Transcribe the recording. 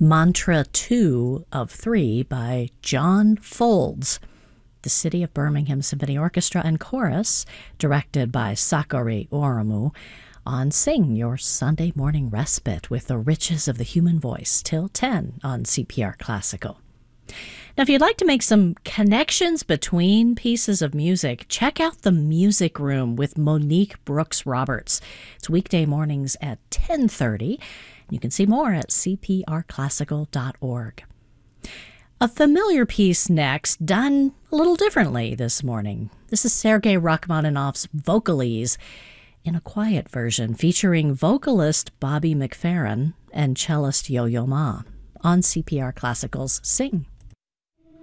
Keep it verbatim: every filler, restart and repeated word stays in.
Mantra two of three by John Folds. The City of Birmingham Symphony Orchestra and Chorus, directed by Sakari Oramu, on Sing, your Sunday morning respite with the riches of the human voice, till ten on C P R Classical. Now, if you'd like to make some connections between pieces of music, check out The Music Room with Monique Brooks Roberts. It's weekday mornings at ten thirty. You can see more at c p r classical dot org. A familiar piece next, done a little differently this morning. This is Sergei Rachmaninoff's Vocalese in a quiet version featuring vocalist Bobby McFerrin and cellist Yo-Yo Ma on C P R Classical's Sing.